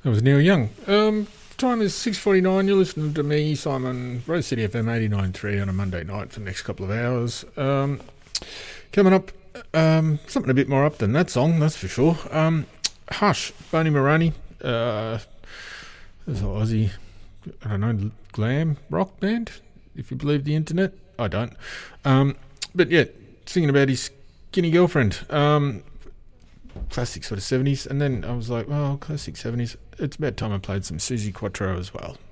That was Neil Young. Time is 6:49. You're listening to me, Simon, Rose City FM 89.3 on a Monday night for the next couple of hours. Coming up, something a bit more up than that song, that's for sure. Hush, Boney Maroney. There's an Aussie, I don't know, glam rock band, if you believe the internet. I don't. But yeah, singing about his skinny girlfriend. Classic sort of 70s. And then I was like, well, classic 70s. It's about time I played some Suzi Quatro as well.